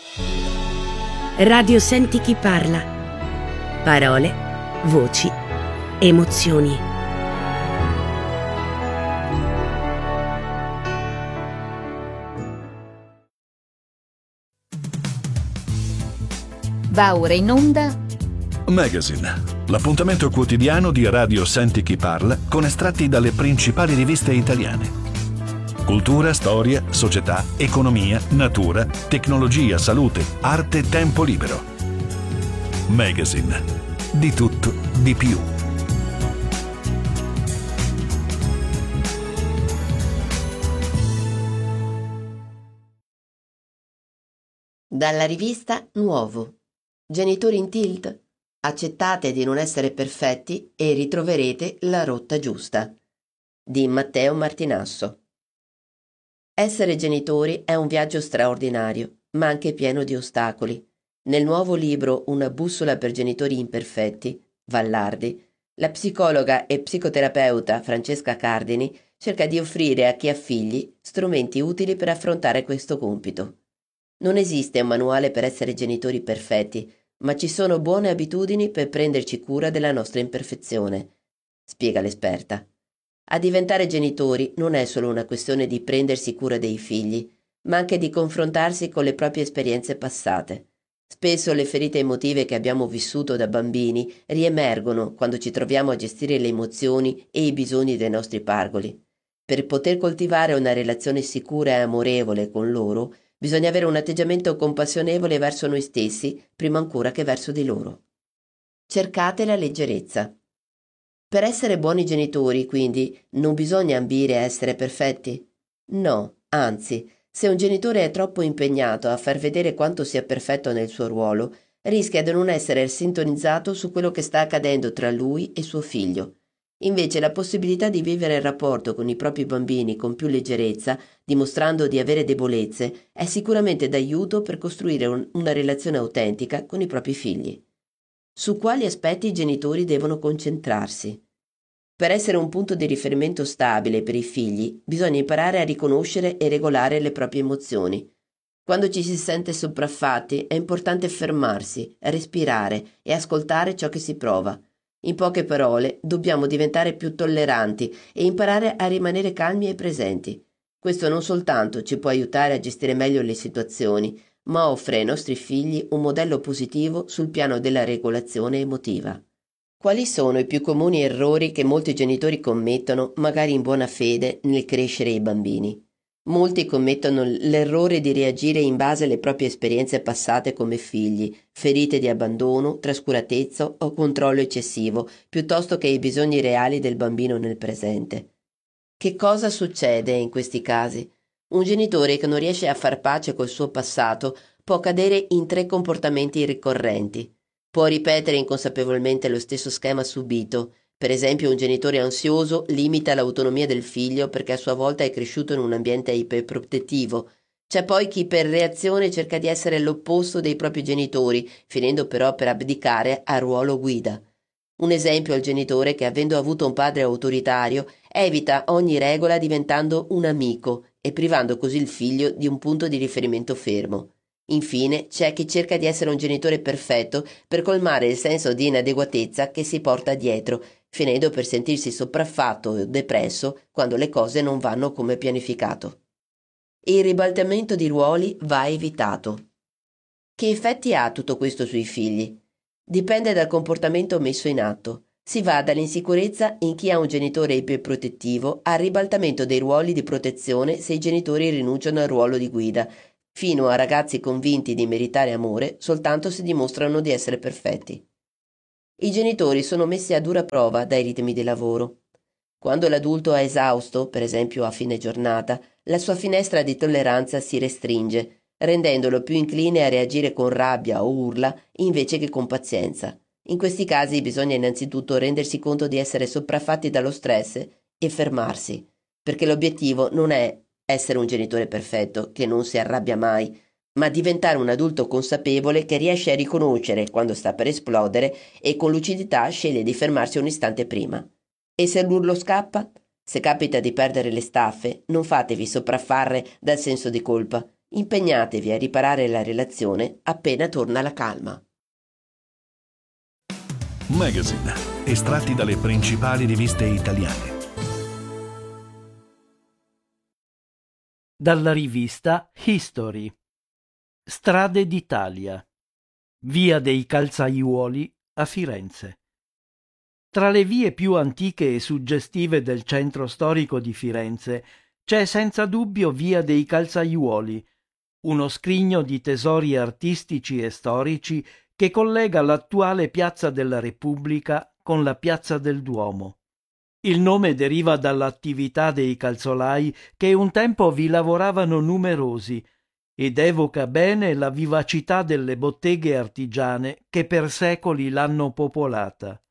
Radio Senti chi parla. Parole, voci, emozioni. Va ora in onda Magazine, l'appuntamento quotidiano di Radio Senti chi parla con estratti dalle principali riviste italiane. Cultura, storia, società, economia, natura, tecnologia, salute, arte, tempo libero. Magazine. Di tutto, di più. Dalla rivista Nuovo. Genitori in tilt? Accettate di non essere perfetti e ritroverete la rotta giusta. Di Matteo Martinasso. Essere genitori è un viaggio straordinario, ma anche pieno di ostacoli. Nel nuovo libro Una bussola per genitori imperfetti, Vallardi, la psicologa e psicoterapeuta Francesca Cardini cerca di offrire a chi ha figli strumenti utili per affrontare questo compito. Non esiste un manuale per essere genitori perfetti, ma ci sono buone abitudini per prenderci cura della nostra imperfezione, spiega l'esperta. A diventare genitori non è solo una questione di prendersi cura dei figli, ma anche di confrontarsi con le proprie esperienze passate. Spesso le ferite emotive che abbiamo vissuto da bambini riemergono quando ci troviamo a gestire le emozioni e i bisogni dei nostri pargoli. Per poter coltivare una relazione sicura e amorevole con loro, bisogna avere un atteggiamento compassionevole verso noi stessi, prima ancora che verso di loro. Cercate la leggerezza. Per essere buoni genitori, quindi, non bisogna ambire a essere perfetti? No, anzi, se un genitore è troppo impegnato a far vedere quanto sia perfetto nel suo ruolo, rischia di non essere sintonizzato su quello che sta accadendo tra lui e suo figlio. Invece la possibilità di vivere il rapporto con i propri bambini con più leggerezza, dimostrando di avere debolezze, è sicuramente d'aiuto per costruire una relazione autentica con i propri figli. Su quali aspetti i genitori devono concentrarsi? Per essere un punto di riferimento stabile per i figli, bisogna imparare a riconoscere e regolare le proprie emozioni. Quando ci si sente sopraffatti, è importante fermarsi, respirare e ascoltare ciò che si prova. In poche parole, dobbiamo diventare più tolleranti e imparare a rimanere calmi e presenti. Questo non soltanto ci può aiutare a gestire meglio le situazioni, ma offre ai nostri figli un modello positivo sul piano della regolazione emotiva. Quali sono i più comuni errori che molti genitori commettono, magari in buona fede, nel crescere i bambini? Molti commettono l'errore di reagire in base alle proprie esperienze passate come figli, ferite di abbandono, trascuratezza o controllo eccessivo, piuttosto che ai bisogni reali del bambino nel presente. Che cosa succede in questi casi? Un genitore che non riesce a far pace col suo passato può cadere in 3 comportamenti ricorrenti. Può ripetere inconsapevolmente lo stesso schema subito. Per esempio, un genitore ansioso limita l'autonomia del figlio perché a sua volta è cresciuto in un ambiente iperprotettivo. C'è poi chi per reazione cerca di essere l'opposto dei propri genitori, finendo però per abdicare al ruolo guida. Un esempio è il genitore che, avendo avuto un padre autoritario, evita ogni regola diventando un amico e privando così il figlio di un punto di riferimento fermo. Infine, c'è chi cerca di essere un genitore perfetto per colmare il senso di inadeguatezza che si porta dietro, finendo per sentirsi sopraffatto o depresso quando le cose non vanno come pianificato. Il ribaltamento di ruoli va evitato. Che effetti ha tutto questo sui figli? Dipende dal comportamento messo in atto. Si va dall'insicurezza in chi ha un genitore iperprotettivo al ribaltamento dei ruoli di protezione se i genitori rinunciano al ruolo di guida, fino a ragazzi convinti di meritare amore soltanto se dimostrano di essere perfetti. I genitori sono messi a dura prova dai ritmi di lavoro. Quando l'adulto è esausto, per esempio a fine giornata, la sua finestra di tolleranza si restringe, rendendolo più incline a reagire con rabbia o urla invece che con pazienza. In questi casi bisogna innanzitutto rendersi conto di essere sopraffatti dallo stress e fermarsi, perché l'obiettivo non è essere un genitore perfetto che non si arrabbia mai, ma diventare un adulto consapevole che riesce a riconoscere quando sta per esplodere e con lucidità sceglie di fermarsi un istante prima. E se l'urlo scappa? Se capita di perdere le staffe, non fatevi sopraffare dal senso di colpa. Impegnatevi a riparare la relazione appena torna la calma. Magazine, estratti dalle principali riviste italiane. Dalla rivista History. Strade d'Italia. Via dei Calzaiuoli a Firenze. Tra le vie più antiche e suggestive del centro storico di Firenze c'è senza dubbio Via dei Calzaiuoli, uno scrigno di tesori artistici e storici che collega l'attuale Piazza della Repubblica con la Piazza del Duomo. Il nome deriva dall'attività dei calzolai che un tempo vi lavoravano numerosi ed evoca bene la vivacità delle botteghe artigiane che per secoli l'hanno popolata.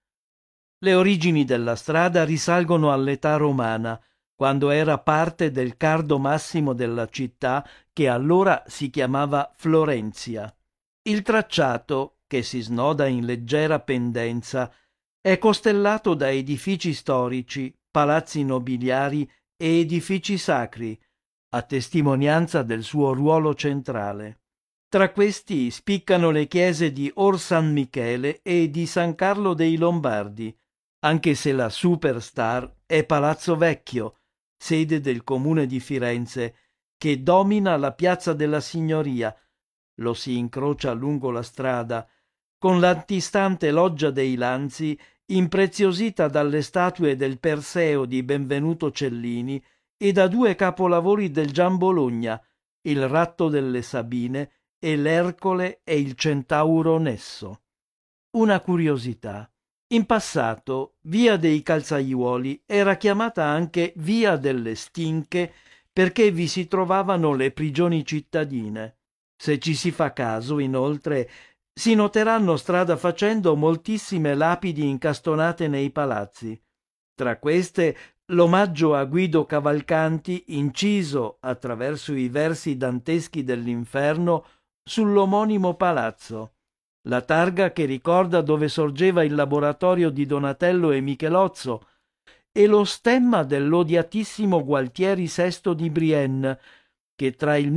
Le origini della strada risalgono all'età romana, quando era parte del cardo massimo della città che allora si chiamava Florenzia. Il tracciato, che si snoda in leggera pendenza, è costellato da edifici storici, palazzi nobiliari e edifici sacri, a testimonianza del suo ruolo centrale. Tra questi spiccano le chiese di Or San Michele e di San Carlo dei Lombardi, anche se la superstar è Palazzo Vecchio, sede del comune di Firenze, che domina la Piazza della Signoria, lo si incrocia lungo la strada, con l'antistante Loggia dei Lanzi, impreziosita dalle statue del Perseo di Benvenuto Cellini e da due capolavori del Gian Bologna, il Ratto delle Sabine e l'Ercole e il Centauro Nesso. Una curiosità. In passato, Via dei Calzaiuoli era chiamata anche Via delle Stinche perché vi si trovavano le prigioni cittadine. Se ci si fa caso, inoltre, si noteranno strada facendo moltissime lapidi incastonate nei palazzi. Tra queste, l'omaggio a Guido Cavalcanti inciso, attraverso i versi danteschi dell'Inferno, sull'omonimo palazzo. La targa che ricorda dove sorgeva il laboratorio di Donatello e Michelozzo, e lo stemma dell'odiatissimo Gualtieri VI di Brienne, che tra il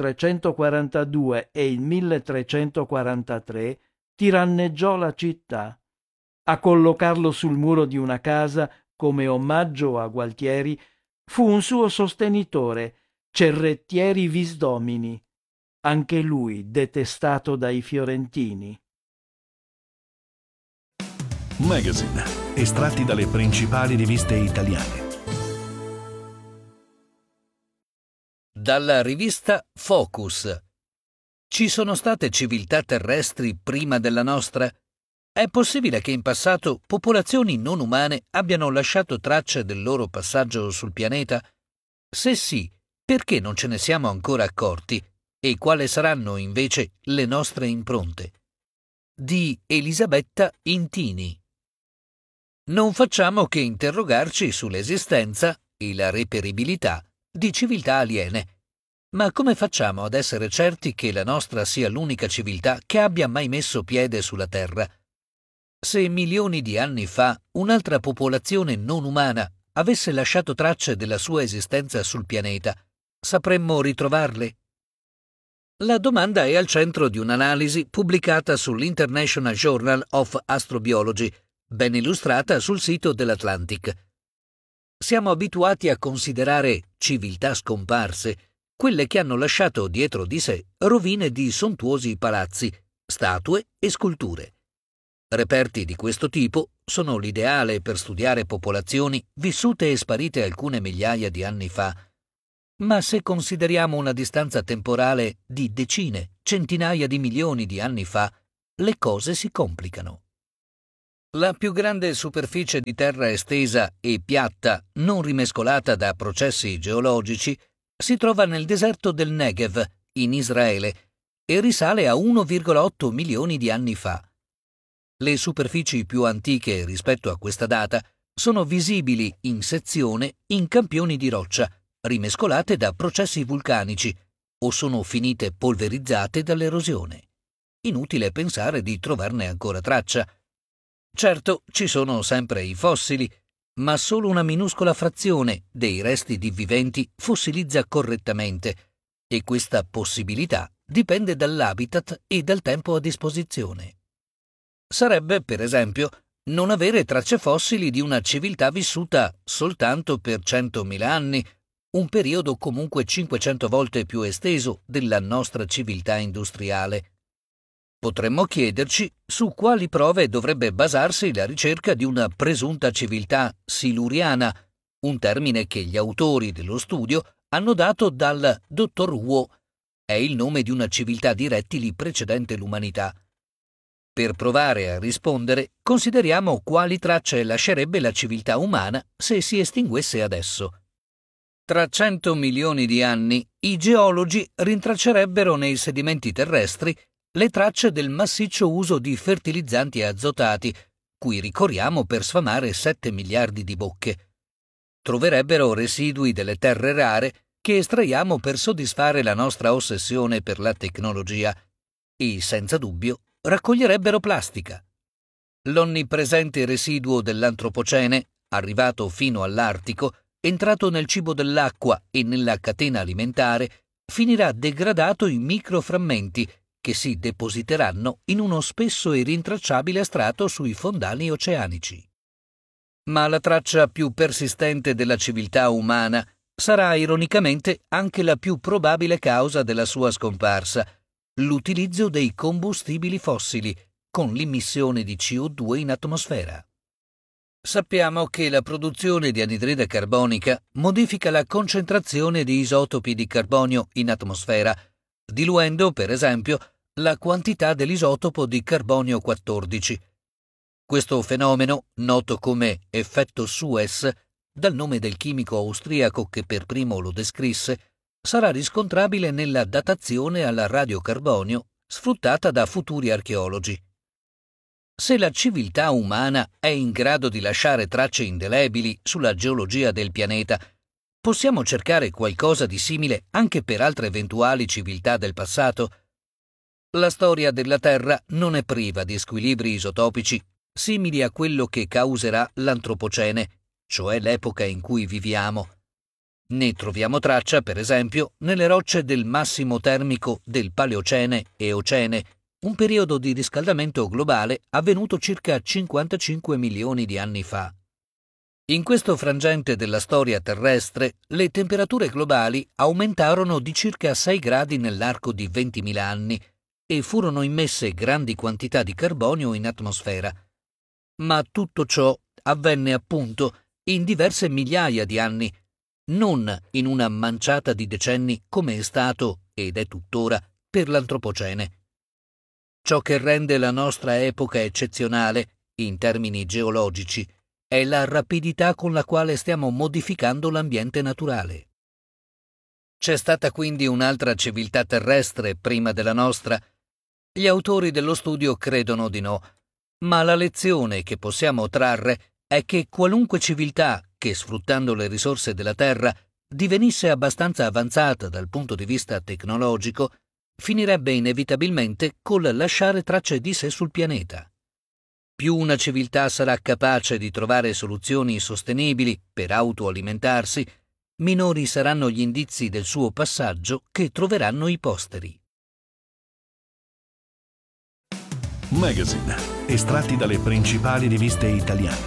1342 e il 1343 tiranneggiò la città. A collocarlo sul muro di una casa, come omaggio a Gualtieri, fu un suo sostenitore, Cerrettieri Visdomini, anche lui detestato dai fiorentini. Magazine, estratti dalle principali riviste italiane. Dalla rivista Focus. Ci sono state civiltà terrestri prima della nostra? È possibile che in passato popolazioni non umane abbiano lasciato tracce del loro passaggio sul pianeta? Se sì, perché non ce ne siamo ancora accorti? E quali saranno invece le nostre impronte? Di Elisabetta Intini. Non facciamo che interrogarci sull'esistenza e la reperibilità di civiltà aliene. Ma come facciamo ad essere certi che la nostra sia l'unica civiltà che abbia mai messo piede sulla Terra? Se milioni di anni fa un'altra popolazione non umana avesse lasciato tracce della sua esistenza sul pianeta, sapremmo ritrovarle? La domanda è al centro di un'analisi pubblicata sull'International Journal of Astrobiology, ben illustrata sul sito dell'Atlantic. Siamo abituati a considerare civiltà scomparse quelle che hanno lasciato dietro di sé rovine di sontuosi palazzi, statue e sculture. Reperti di questo tipo sono l'ideale per studiare popolazioni vissute e sparite alcune migliaia di anni fa. Ma se consideriamo una distanza temporale di decine, centinaia di milioni di anni fa, le cose si complicano. La più grande superficie di terra estesa e piatta, non rimescolata da processi geologici, si trova nel deserto del Negev, in Israele, e risale a 1,8 milioni di anni fa. Le superfici più antiche rispetto a questa data sono visibili in sezione in campioni di roccia, rimescolate da processi vulcanici, o sono finite polverizzate dall'erosione. Inutile pensare di trovarne ancora traccia. Certo, ci sono sempre i fossili, ma solo una minuscola frazione dei resti di viventi fossilizza correttamente, e questa possibilità dipende dall'habitat e dal tempo a disposizione. Sarebbe, per esempio, non avere tracce fossili di una civiltà vissuta soltanto per 100.000 anni, un periodo comunque 500 volte più esteso della nostra civiltà industriale. Potremmo chiederci su quali prove dovrebbe basarsi la ricerca di una presunta civiltà siluriana, un termine che gli autori dello studio hanno dato dal Dottor Wu, è il nome di una civiltà di rettili precedente l'umanità. Per provare a rispondere, consideriamo quali tracce lascerebbe la civiltà umana se si estinguesse adesso. Tra 100 milioni di anni, i geologi rintraccerebbero nei sedimenti terrestri le tracce del massiccio uso di fertilizzanti azotati, cui ricorriamo per sfamare 7 miliardi di bocche. Troverebbero residui delle terre rare che estraiamo per soddisfare la nostra ossessione per la tecnologia e, senza dubbio, raccoglierebbero plastica. L'onnipresente residuo dell'antropocene, arrivato fino all'Artico, entrato nel cibo dell'acqua e nella catena alimentare, finirà degradato in microframmenti che si depositeranno in uno spesso e rintracciabile strato sui fondali oceanici. Ma la traccia più persistente della civiltà umana sarà ironicamente anche la più probabile causa della sua scomparsa, l'utilizzo dei combustibili fossili, con l'immissione di CO2 in atmosfera. Sappiamo che la produzione di anidride carbonica modifica la concentrazione di isotopi di carbonio in atmosfera, diluendo, per esempio, la quantità dell'isotopo di carbonio 14. Questo fenomeno, noto come effetto Suez, dal nome del chimico austriaco che per primo lo descrisse, sarà riscontrabile nella datazione al radiocarbonio sfruttata da futuri archeologi. Se la civiltà umana è in grado di lasciare tracce indelebili sulla geologia del pianeta, possiamo cercare qualcosa di simile anche per altre eventuali civiltà del passato? La storia della Terra non è priva di squilibri isotopici simili a quello che causerà l'antropocene, cioè l'epoca in cui viviamo. Ne troviamo traccia, per esempio, nelle rocce del massimo termico del Paleocene e Ocene, un periodo di riscaldamento globale avvenuto circa 55 milioni di anni fa. In questo frangente della storia terrestre, le temperature globali aumentarono di circa 6 gradi nell'arco di 20.000 anni e furono immesse grandi quantità di carbonio in atmosfera. Ma tutto ciò avvenne appunto in diverse migliaia di anni, non in una manciata di decenni come è stato, ed è tuttora, per l'antropocene. Ciò che rende la nostra epoca eccezionale, in termini geologici, è la rapidità con la quale stiamo modificando l'ambiente naturale. C'è stata quindi un'altra civiltà terrestre prima della nostra? Gli autori dello studio credono di no, ma la lezione che possiamo trarre è che qualunque civiltà che, sfruttando le risorse della Terra, divenisse abbastanza avanzata dal punto di vista tecnologico, finirebbe inevitabilmente col lasciare tracce di sé sul pianeta. Più una civiltà sarà capace di trovare soluzioni sostenibili per autoalimentarsi, minori saranno gli indizi del suo passaggio che troveranno i posteri. Magazine, estratti dalle principali riviste italiane.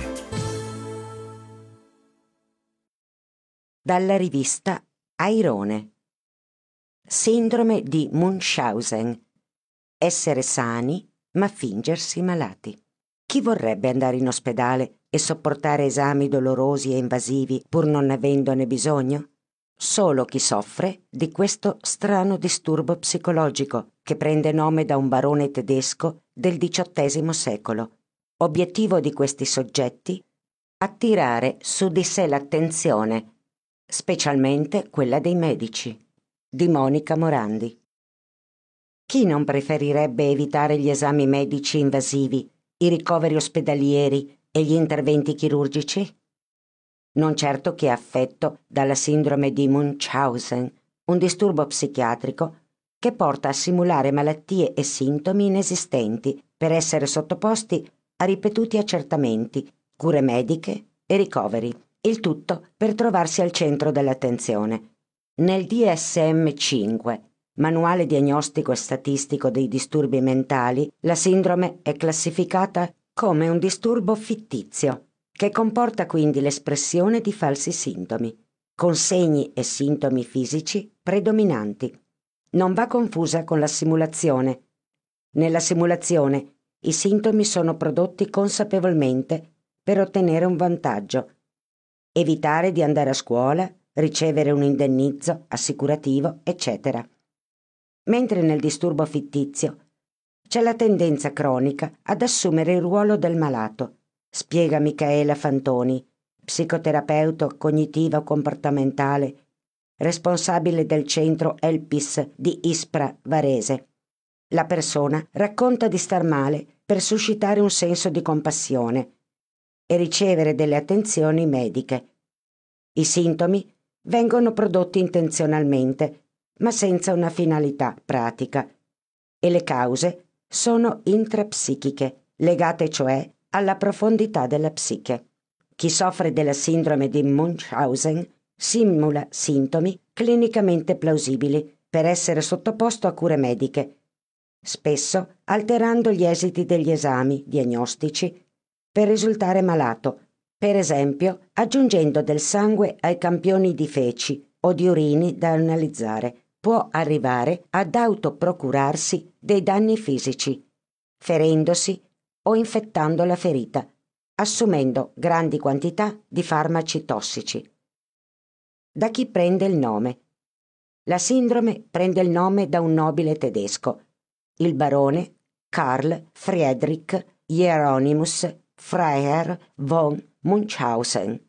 Dalla rivista Airone. Sindrome di Munchausen. Essere sani ma fingersi malati. Chi vorrebbe andare in ospedale e sopportare esami dolorosi e invasivi pur non avendone bisogno? Solo chi soffre di questo strano disturbo psicologico che prende nome da un barone tedesco del XVIII secolo. Obiettivo di questi soggetti? Attirare su di sé l'attenzione, specialmente quella dei medici. Di Monica Morandi. Chi non preferirebbe evitare gli esami medici invasivi, i ricoveri ospedalieri e gli interventi chirurgici? Non certo chi è affetto dalla sindrome di Munchausen, un disturbo psichiatrico che porta a simulare malattie e sintomi inesistenti per essere sottoposti a ripetuti accertamenti, cure mediche e ricoveri, il tutto per trovarsi al centro dell'attenzione. Nel DSM-5, Manuale diagnostico e statistico dei disturbi mentali, la sindrome è classificata come un disturbo fittizio, che comporta quindi l'espressione di falsi sintomi, con segni e sintomi fisici predominanti. Non va confusa con la simulazione. Nella simulazione i sintomi sono prodotti consapevolmente per ottenere un vantaggio: evitare di andare a scuola, ricevere un indennizzo assicurativo, eccetera. Mentre nel disturbo fittizio c'è la tendenza cronica ad assumere il ruolo del malato, spiega Michaela Fantoni, psicoterapeuta cognitivo-comportamentale, responsabile del centro Elpis di Ispra Varese. La persona racconta di star male per suscitare un senso di compassione e ricevere delle attenzioni mediche. I sintomi vengono prodotti intenzionalmente, ma senza una finalità pratica, e le cause sono intrapsichiche, legate cioè alla profondità della psiche. Chi soffre della sindrome di Munchausen simula sintomi clinicamente plausibili per essere sottoposto a cure mediche, spesso alterando gli esiti degli esami diagnostici per risultare malato, per esempio aggiungendo del sangue ai campioni di feci o di urini da analizzare. Può arrivare ad autoprocurarsi dei danni fisici, ferendosi o infettando la ferita, assumendo grandi quantità di farmaci tossici. Da chi prende il nome? La sindrome prende il nome da un nobile tedesco, il barone Karl Friedrich Hieronymus Freiherr von Munchausen,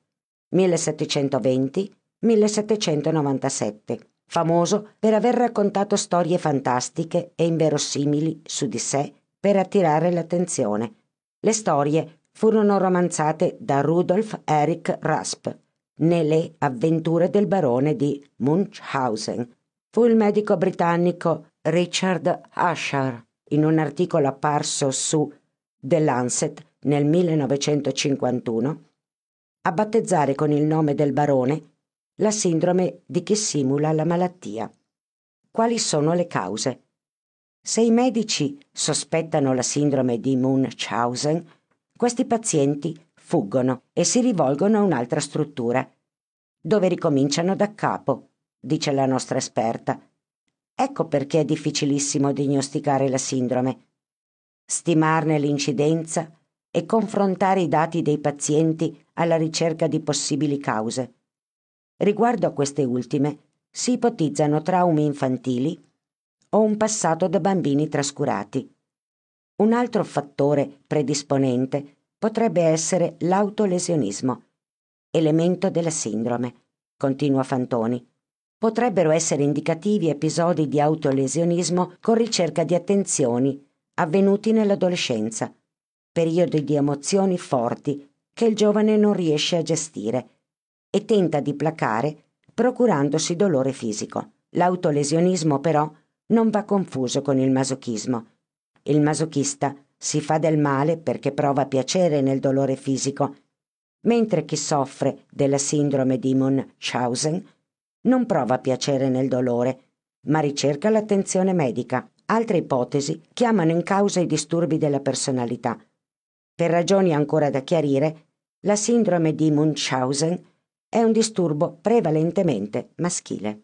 1720-1797, famoso per aver raccontato storie fantastiche e inverosimili su di sé per attirare l'attenzione. Le storie furono romanzate da Rudolf Erich Rasp nelle avventure del barone di Munchausen. Fu il medico britannico Richard Usher, in un articolo apparso su The Lancet nel 1951, a battezzare con il nome del barone la sindrome di chi simula la malattia. Quali sono le cause? Se i medici sospettano la sindrome di Munchausen, questi pazienti fuggono e si rivolgono a un'altra struttura, dove ricominciano da capo, dice la nostra esperta. Ecco perché è difficilissimo diagnosticare la sindrome, stimarne l'incidenza e confrontare i dati dei pazienti alla ricerca di possibili cause. Riguardo a queste ultime, si ipotizzano traumi infantili o un passato da bambini trascurati. Un altro fattore predisponente potrebbe essere l'autolesionismo, elemento della sindrome, continua Fantoni. Potrebbero essere indicativi episodi di autolesionismo con ricerca di attenzioni avvenuti nell'adolescenza, periodi di emozioni forti che il giovane non riesce a gestire e tenta di placare procurandosi dolore fisico. L'autolesionismo però non va confuso con il masochismo. Il masochista si fa del male perché prova piacere nel dolore fisico, mentre chi soffre della sindrome di Munchausen non prova piacere nel dolore, ma ricerca l'attenzione medica. Altre ipotesi chiamano in causa i disturbi della personalità. Per ragioni ancora da chiarire, la sindrome di Munchausen è un disturbo prevalentemente maschile.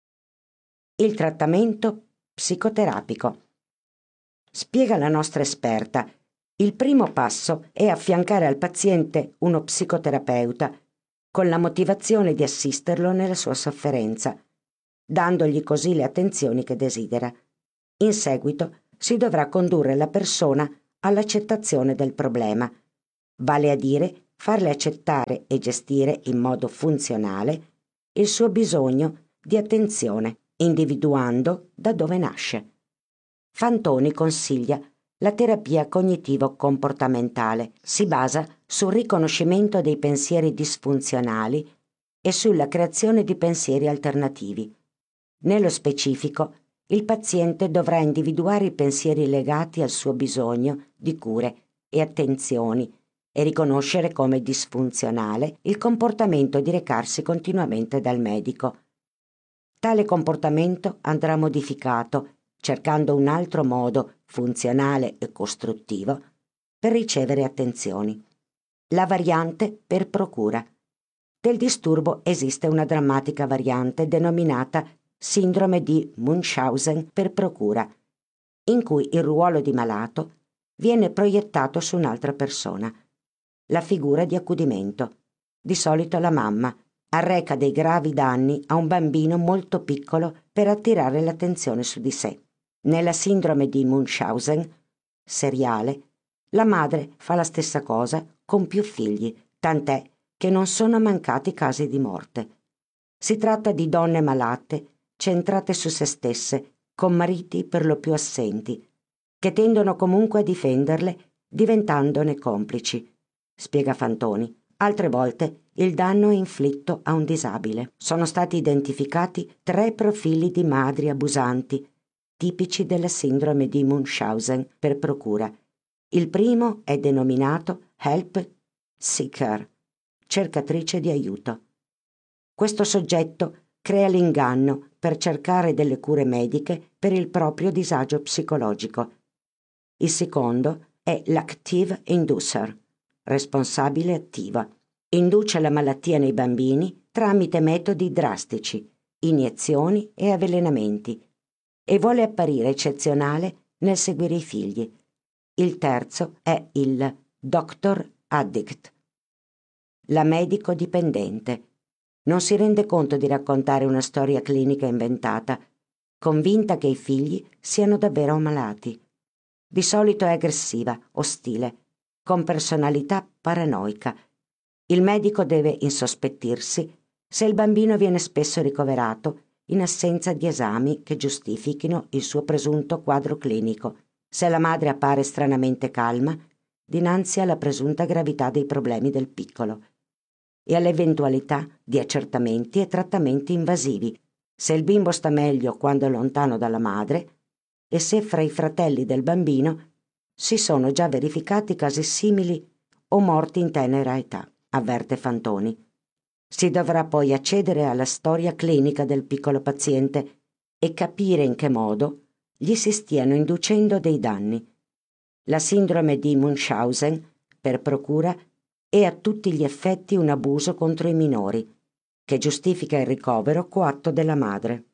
Il trattamento psicoterapico. Spiega la nostra esperta, il primo passo è affiancare al paziente uno psicoterapeuta con la motivazione di assisterlo nella sua sofferenza, dandogli così le attenzioni che desidera. In seguito si dovrà condurre la persona all'accettazione del problema, vale a dire farle accettare e gestire in modo funzionale il suo bisogno di attenzione, individuando da dove nasce. Fantoni consiglia la terapia cognitivo-comportamentale. Si basa sul riconoscimento dei pensieri disfunzionali e sulla creazione di pensieri alternativi. Nello specifico, il paziente dovrà individuare i pensieri legati al suo bisogno di cure e attenzioni e riconoscere come disfunzionale il comportamento di recarsi continuamente dal medico. Tale comportamento andrà modificato cercando un altro modo funzionale e costruttivo per ricevere attenzioni. La variante per procura. Del disturbo esiste una drammatica variante denominata sindrome di Munchausen per procura, in cui il ruolo di malato viene proiettato su un'altra persona. La figura di accudimento, di solito la mamma, arreca dei gravi danni a un bambino molto piccolo per attirare l'attenzione su di sé. Nella sindrome di Munchausen, seriale, la madre fa la stessa cosa con più figli, tant'è che non sono mancati casi di morte. Si tratta di donne malate, centrate su se stesse, con mariti per lo più assenti, che tendono comunque a difenderle, diventandone complici, spiega Fantoni. Altre volte il danno è inflitto a un disabile. Sono stati identificati 3 profili di madri abusanti, tipici della sindrome di Munchausen per procura. Il primo è denominato help seeker, cercatrice di aiuto. Questo soggetto crea l'inganno per cercare delle cure mediche per il proprio disagio psicologico. Il secondo è l'active inducer, responsabile attiva. Induce la malattia nei bambini tramite metodi drastici, iniezioni e avvelenamenti, e vuole apparire eccezionale nel seguire i figli. Il terzo è il doctor addict, la medico dipendente. Non si rende conto di raccontare una storia clinica inventata, convinta che i figli siano davvero malati. Di solito è aggressiva, ostile, con personalità paranoica. Il medico deve insospettirsi se il bambino viene spesso ricoverato in assenza di esami che giustifichino il suo presunto quadro clinico, se la madre appare stranamente calma dinanzi alla presunta gravità dei problemi del piccolo e all'eventualità di accertamenti e trattamenti invasivi, se il bimbo sta meglio quando è lontano dalla madre e se fra i fratelli del bambino si sono già verificati casi simili o morti in tenera età, avverte Fantoni. Si dovrà poi accedere alla storia clinica del piccolo paziente e capire in che modo gli si stiano inducendo dei danni. La sindrome di Munchausen, per procura, è a tutti gli effetti un abuso contro i minori, che giustifica il ricovero coatto della madre.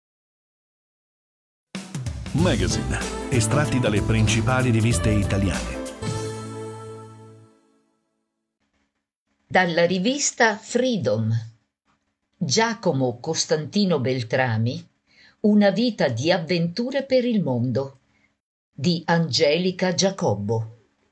Magazine, estratti dalle principali riviste italiane. Dalla rivista Freedom. Giacomo Costantino Beltrami, Una vita di avventure per il mondo, di Angelica Giacobbo.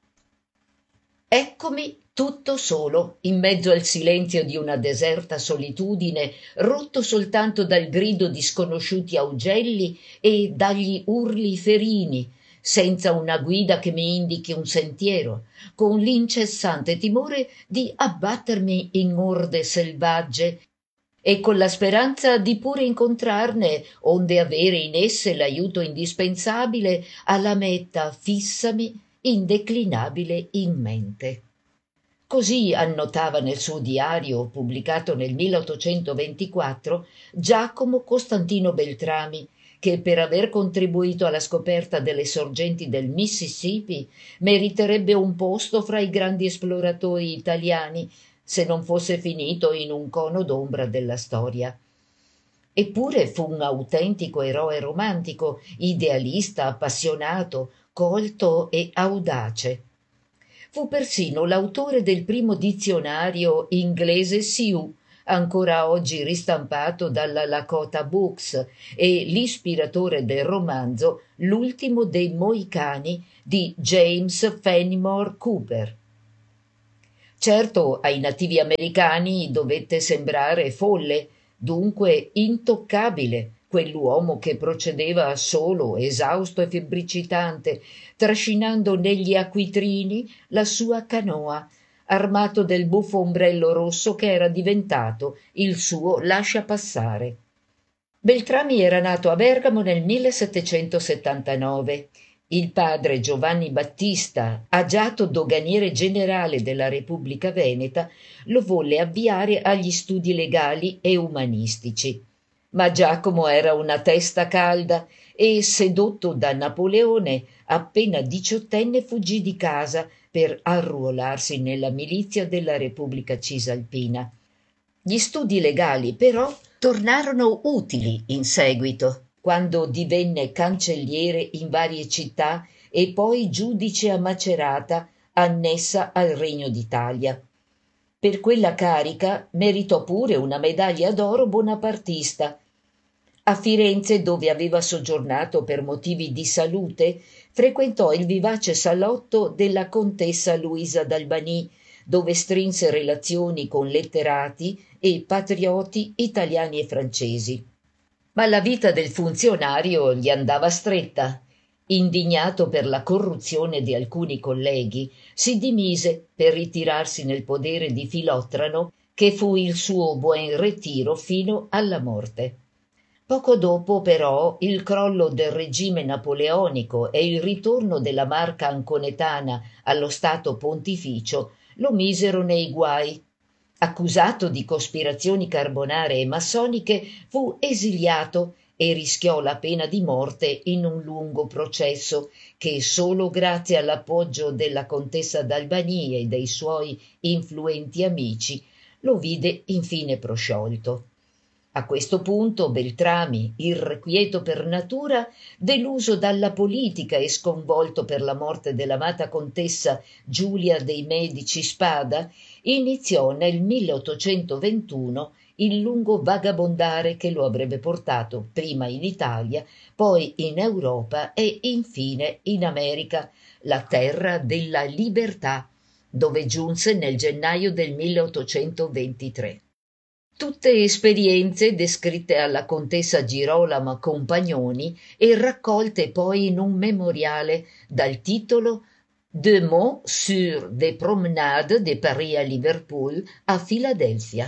Eccomi tutto solo, in mezzo al silenzio di una deserta solitudine, rotto soltanto dal grido di sconosciuti augelli e dagli urli ferini, senza una guida che mi indichi un sentiero, con l'incessante timore di abbattermi in orde selvagge e con la speranza di pure incontrarne, onde avere in esse l'aiuto indispensabile alla meta fissami, indeclinabile in mente. Così annotava nel suo diario, pubblicato nel 1824, Giacomo Costantino Beltrami, che per aver contribuito alla scoperta delle sorgenti del Mississippi meriterebbe un posto fra i grandi esploratori italiani, se non fosse finito in un cono d'ombra della storia. Eppure fu un autentico eroe romantico, idealista, appassionato, colto e audace. Fu persino l'autore del primo dizionario inglese Sioux, ancora oggi ristampato dalla Lakota Books, e l'ispiratore del romanzo L'ultimo dei Mohicani di James Fenimore Cooper. Certo, ai nativi americani dovette sembrare folle, dunque intoccabile, quell'uomo che procedeva solo, esausto e febbricitante, trascinando negli acquitrini la sua canoa, armato del buffo ombrello rosso che era diventato il suo lasciapassare. Beltrami era nato a Bergamo nel 1779. Il padre Giovanni Battista, agiato doganiere generale della Repubblica Veneta, lo volle avviare agli studi legali e umanistici. Ma Giacomo era una testa calda e, sedotto da Napoleone, appena diciottenne fuggì di casa per arruolarsi nella milizia della Repubblica Cisalpina. Gli studi legali, però, tornarono utili in seguito, quando divenne cancelliere in varie città e poi giudice a Macerata, annessa al Regno d'Italia. Per quella carica meritò pure una medaglia d'oro bonapartista. A Firenze, dove aveva soggiornato per motivi di salute, frequentò il vivace salotto della contessa Luisa d'Albany, dove strinse relazioni con letterati e patrioti italiani e francesi. Ma la vita del funzionario gli andava stretta. Indignato per la corruzione di alcuni colleghi, si dimise per ritirarsi nel podere di Filottrano, che fu il suo buon ritiro fino alla morte. Poco dopo, però, il crollo del regime napoleonico e il ritorno della Marca anconetana allo Stato pontificio lo misero nei guai. Accusato di cospirazioni carbonare e massoniche, fu esiliato e rischiò la pena di morte in un lungo processo che solo grazie all'appoggio della contessa d'Albany e dei suoi influenti amici lo vide infine prosciolto. A questo punto Beltrami, irrequieto per natura, deluso dalla politica e sconvolto per la morte dell'amata contessa Giulia dei Medici Spada, iniziò nel 1821 il lungo vagabondare che lo avrebbe portato prima in Italia, poi in Europa e infine in America, la terra della libertà, dove giunse nel gennaio del 1823. Tutte esperienze descritte alla contessa Girolama Compagnoni e raccolte poi in un memoriale dal titolo Deux mots sur des promenades de Paris à Liverpool a Filadelfia.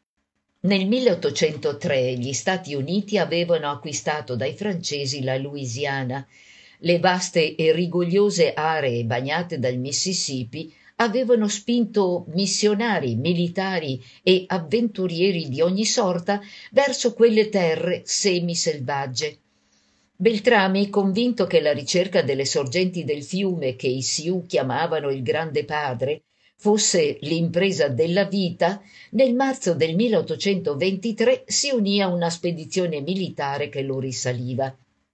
Nel 1803 gli Stati Uniti avevano acquistato dai francesi la Louisiana. Le vaste e rigogliose aree bagnate dal Mississippi avevano spinto missionari, militari e avventurieri di ogni sorta verso quelle terre semiselvagge. Beltrami, convinto che la ricerca delle sorgenti del fiume che i Sioux chiamavano il Grande Padre fosse l'impresa della vita, nel marzo del 1823 si unì a una spedizione militare che lo risaliva.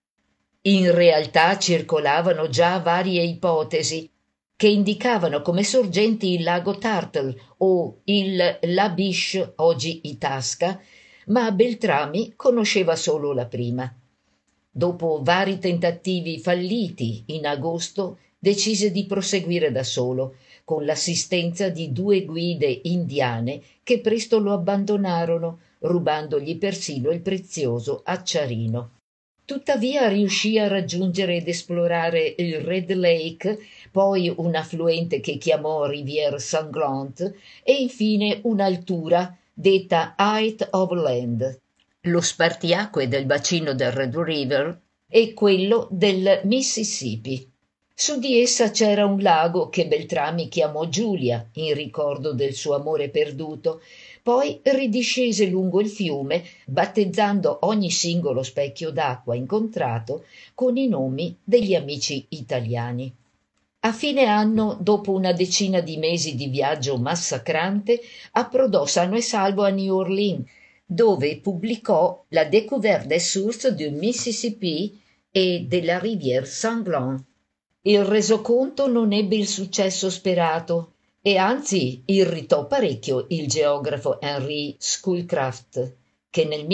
In realtà circolavano già varie ipotesi che indicavano come sorgenti il lago Turtle o il La Biche, oggi Itasca, ma Beltrami conosceva solo la prima. Dopo vari tentativi falliti, in agosto decise di proseguire da solo, con l'assistenza di 2 guide indiane che presto lo abbandonarono, rubandogli persino il prezioso acciarino. Tuttavia riuscì a raggiungere ed esplorare il Red Lake, poi un affluente che chiamò Rivière Sanglante e infine un'altura detta Height of Land, lo spartiacque del bacino del Red River e quello del Mississippi. Su di essa c'era un lago che Beltrami chiamò Giulia, in ricordo del suo amore perduto. Poi ridiscese lungo il fiume, battezzando ogni singolo specchio d'acqua incontrato con i nomi degli amici italiani. A fine anno, dopo una decina di mesi di viaggio massacrante, approdò sano e salvo a New Orleans, dove pubblicò La découverte des sources du Mississippi e della rivière Sanglante. Il resoconto non ebbe il successo sperato e anzi irritò parecchio il geografo Henry Schoolcraft, che nel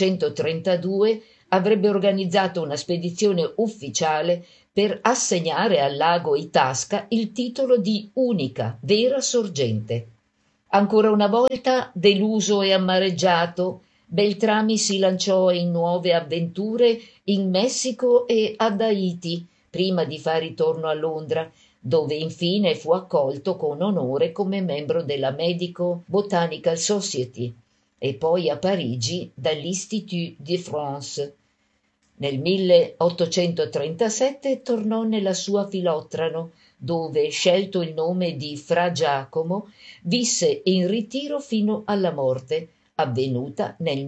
1832 avrebbe organizzato una spedizione ufficiale per assegnare al lago Itasca il titolo di unica vera sorgente. Ancora una volta, deluso e amareggiato, Beltrami si lanciò in nuove avventure in Messico e ad Haiti, prima di far ritorno a Londra, dove infine fu accolto con onore come membro della Medical Botanical Society, e poi a Parigi dall'Institut de France. Nel 1837 tornò nella sua Filottrano, dove, scelto il nome di Fra Giacomo, visse in ritiro fino alla morte, avvenuta nel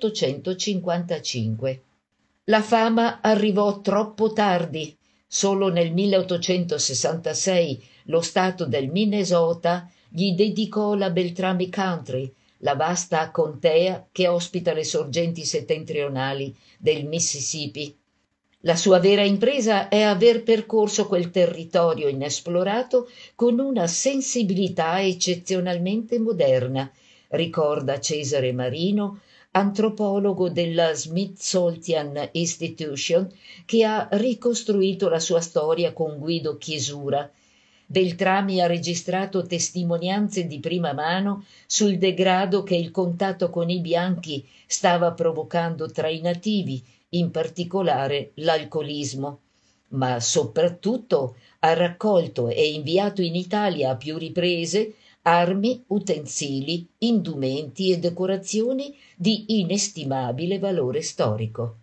1855. La fama arrivò troppo tardi. Solo nel 1866 lo stato del Minnesota gli dedicò la Beltrami Country, la vasta contea che ospita le sorgenti settentrionali del Mississippi. La sua vera impresa è aver percorso quel territorio inesplorato con una sensibilità eccezionalmente moderna, ricorda Cesare Marino, antropologo della Smithsonian Institution, che ha ricostruito la sua storia con Guido Chiesura. Beltrami ha registrato testimonianze di prima mano sul degrado che il contatto con i bianchi stava provocando tra i nativi, in particolare l'alcolismo, ma soprattutto ha raccolto e inviato in Italia a più riprese armi, utensili, indumenti e decorazioni di inestimabile valore storico.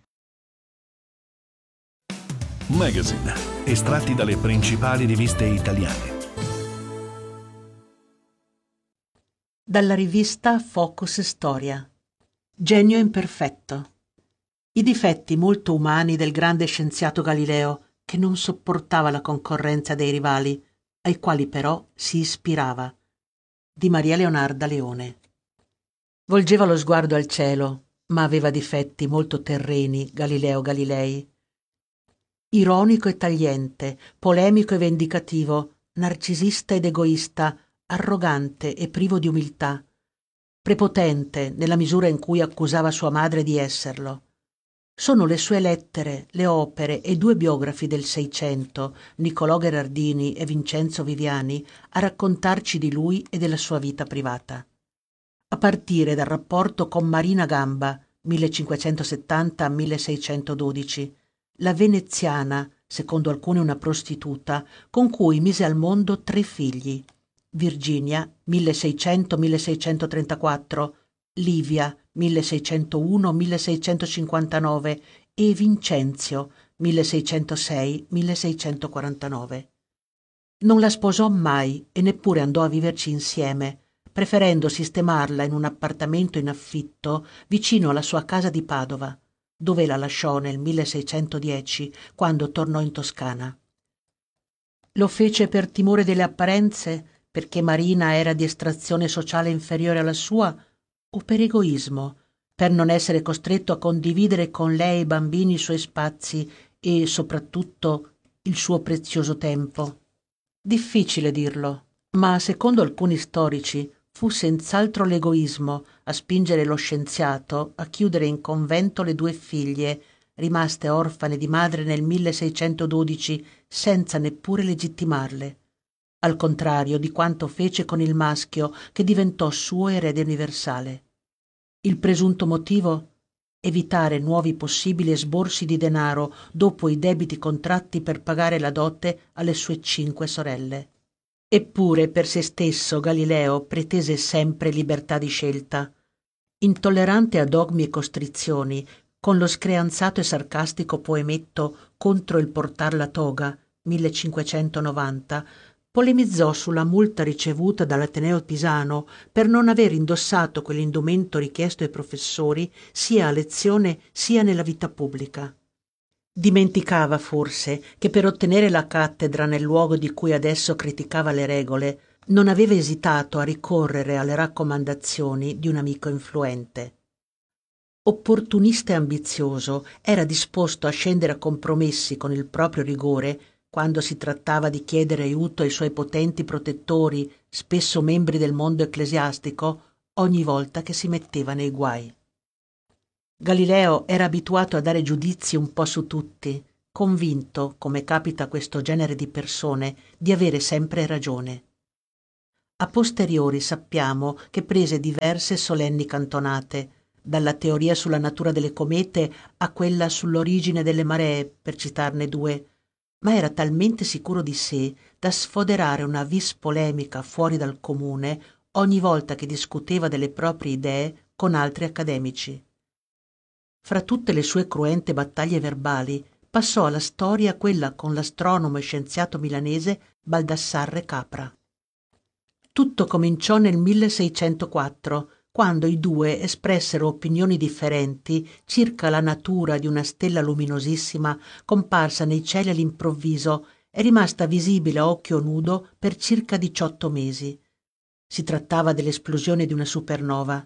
Magazine, estratti dalle principali riviste italiane. Dalla rivista Focus Storia. Genio imperfetto. I difetti molto umani del grande scienziato Galileo, che non sopportava la concorrenza dei rivali, ai quali però si ispirava. Di Maria Leonarda Leone. Volgeva lo sguardo al cielo, ma aveva difetti molto terreni Galileo Galilei. Ironico e tagliente, polemico e vendicativo, narcisista ed egoista, arrogante e privo di umiltà, prepotente nella misura in cui accusava sua madre di esserlo. Sono le sue lettere, le opere e 2 biografi del Seicento, Niccolò Gherardini e Vincenzo Viviani, a raccontarci di lui e della sua vita privata. A partire dal rapporto con Marina Gamba, 1570-1612, la veneziana, secondo alcuni una prostituta, con cui mise al mondo 3 figli: Virginia, 1600-1634, Livia, 1601-1659 e Vincenzio, 1606-1649. Non la sposò mai e neppure andò a viverci insieme, preferendo sistemarla in un appartamento in affitto vicino alla sua casa di Padova, dove la lasciò nel 1610, quando tornò in Toscana. Lo fece per timore delle apparenze, perché Marina era di estrazione sociale inferiore alla sua, o per egoismo, per non essere costretto a condividere con lei e i bambini i suoi spazi e, soprattutto, il suo prezioso tempo? Difficile dirlo, ma secondo alcuni storici fu senz'altro l'egoismo a spingere lo scienziato a chiudere in convento le 2 figlie, rimaste orfane di madre nel 1612 senza neppure legittimarle, al contrario di quanto fece con il maschio che diventò suo erede universale. Il presunto motivo? Evitare nuovi possibili esborsi di denaro dopo i debiti contratti per pagare la dote alle sue 5 sorelle. Eppure per se stesso Galileo pretese sempre libertà di scelta. Intollerante a dogmi e costrizioni, con lo screanzato e sarcastico poemetto Contro il portar la toga, 1590, polemizzò sulla multa ricevuta dall'Ateneo Pisano per non aver indossato quell'indumento richiesto ai professori sia a lezione sia nella vita pubblica. Dimenticava forse che per ottenere la cattedra nel luogo di cui adesso criticava le regole non aveva esitato a ricorrere alle raccomandazioni di un amico influente. Opportunista e ambizioso, era disposto a scendere a compromessi con il proprio rigore quando si trattava di chiedere aiuto ai suoi potenti protettori, spesso membri del mondo ecclesiastico, ogni volta che si metteva nei guai. Galileo era abituato a dare giudizi un po' su tutti, convinto, come capita a questo genere di persone, di avere sempre ragione. A posteriori sappiamo che prese diverse solenni cantonate, dalla teoria sulla natura delle comete a quella sull'origine delle maree, per citarne 2, ma era talmente sicuro di sé da sfoderare una vis polemica fuori dal comune ogni volta che discuteva delle proprie idee con altri accademici. Fra tutte le sue cruente battaglie verbali passò alla storia quella con l'astronomo e scienziato milanese Baldassarre Capra. Tutto cominciò nel 1604, quando i due espressero opinioni differenti circa la natura di una stella luminosissima comparsa nei cieli all'improvviso e rimasta visibile a occhio nudo per circa 18 mesi. Si trattava dell'esplosione di una supernova.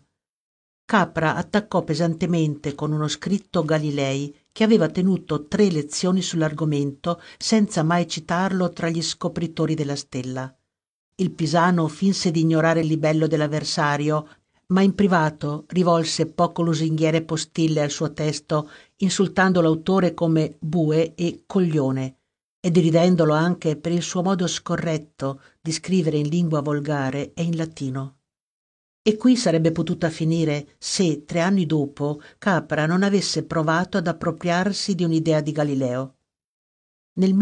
Capra attaccò pesantemente con uno scritto Galilei, che aveva tenuto 3 lezioni sull'argomento senza mai citarlo tra gli scopritori della stella. Il pisano finse di ignorare il libello dell'avversario, ma in privato rivolse poco lusinghiere postille al suo testo, insultando l'autore come bue e coglione, e deridendolo anche per il suo modo scorretto di scrivere in lingua volgare e in latino. E qui sarebbe potuta finire se, 3 anni dopo, Capra non avesse provato ad appropriarsi di un'idea di Galileo. Nel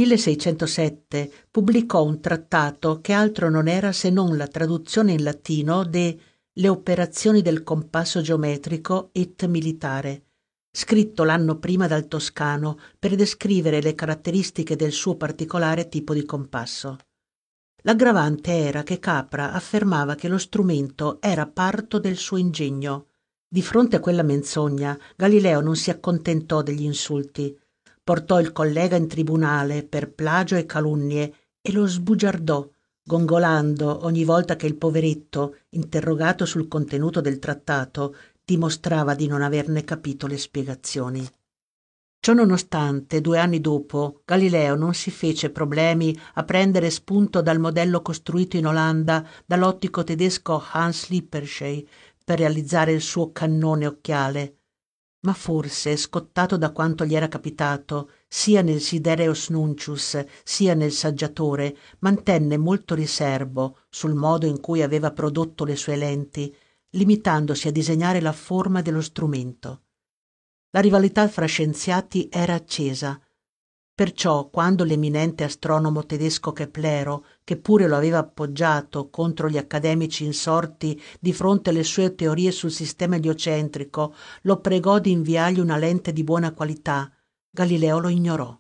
1607 pubblicò un trattato che altro non era se non la traduzione in latino de Le operazioni del compasso geometrico et militare, scritto l'anno prima dal toscano per descrivere le caratteristiche del suo particolare tipo di compasso. L'aggravante era che Capra affermava che lo strumento era parto del suo ingegno. Di fronte a quella menzogna, Galileo non si accontentò degli insulti. Portò il collega in tribunale per plagio e calunnie e lo sbugiardò, gongolando ogni volta che il poveretto, interrogato sul contenuto del trattato, dimostrava di non averne capito le spiegazioni. Ciononostante, 2 anni dopo, Galileo non si fece problemi a prendere spunto dal modello costruito in Olanda dall'ottico tedesco Hans Lippershey per realizzare il suo cannone occhiale, ma forse, scottato da quanto gli era capitato, sia nel Sidereus Nuncius sia nel Saggiatore, mantenne molto riserbo sul modo in cui aveva prodotto le sue lenti, limitandosi a disegnare la forma dello strumento. La rivalità fra scienziati era accesa. Perciò, quando l'eminente astronomo tedesco Keplero, che pure lo aveva appoggiato contro gli accademici insorti di fronte alle sue teorie sul sistema eliocentrico, lo pregò di inviargli una lente di buona qualità, Galileo lo ignorò.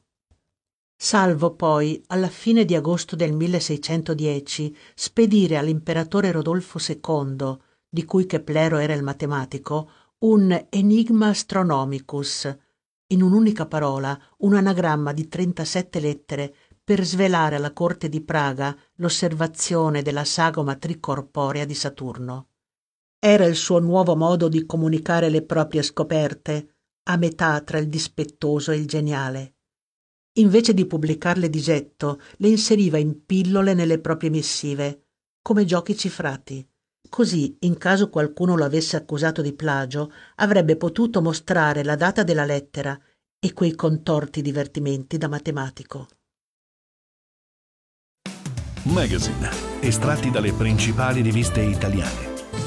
Salvo poi, alla fine di agosto del 1610, spedire all'imperatore Rodolfo II, di cui Keplero era il matematico, un Enigma Astronomicus, in un'unica parola, un anagramma di 37 lettere per svelare alla corte di Praga l'osservazione della sagoma tricorporea di Saturno. Era il suo nuovo modo di comunicare le proprie scoperte, a metà tra il dispettoso e il geniale. Invece di pubblicarle di getto, le inseriva in pillole nelle proprie missive, come giochi cifrati. Così, in caso qualcuno lo avesse accusato di plagio, avrebbe potuto mostrare la data della lettera e quei contorti divertimenti da matematico. Magazine, estratti dalle principali riviste italiane.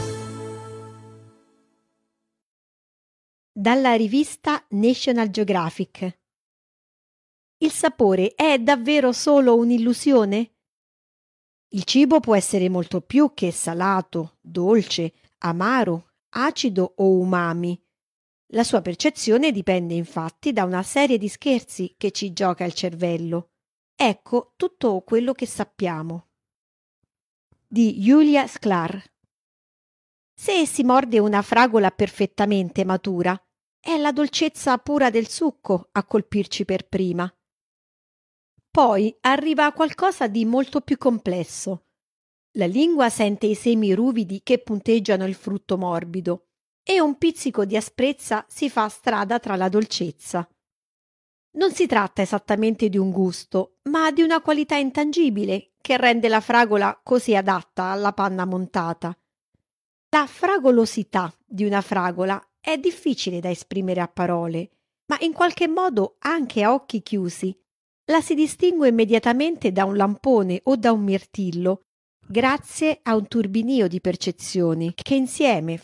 Dalla rivista National Geographic. Il sapore è davvero solo un'illusione? Il cibo può essere molto più che salato, dolce, amaro, acido o umami. La sua percezione dipende infatti da una serie di scherzi che ci gioca il cervello. Ecco tutto quello che sappiamo. Di Julia Sklar. Se si morde una fragola perfettamente matura, è la dolcezza pura del succo a colpirci per prima. Poi arriva qualcosa di molto più complesso. La lingua sente i semi ruvidi che punteggiano il frutto morbido e un pizzico di asprezza si fa strada tra la dolcezza. Non si tratta esattamente di un gusto, ma di una qualità intangibile che rende la fragola così adatta alla panna montata. La fragolosità di una fragola è difficile da esprimere a parole, ma in qualche modo anche a occhi chiusi la si distingue immediatamente da un lampone o da un mirtillo, grazie a un turbinio di percezioni che insieme